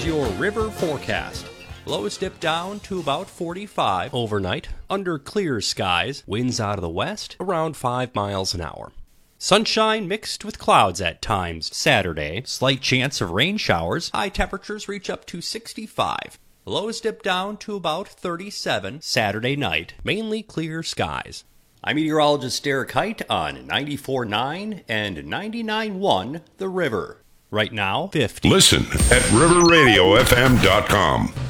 Here's your river forecast. Lows dip down to about 45 overnight, under clear skies, winds out of the west, around 5 miles an hour. Sunshine mixed with clouds at times Saturday, slight chance of rain showers, high temperatures reach up to 65. Lows dip down to about 37 Saturday night, mainly clear skies. I'm meteorologist Derek Height on 94.9 and 99.1 The River. Right now, 50. Listen at riverradiofm.com.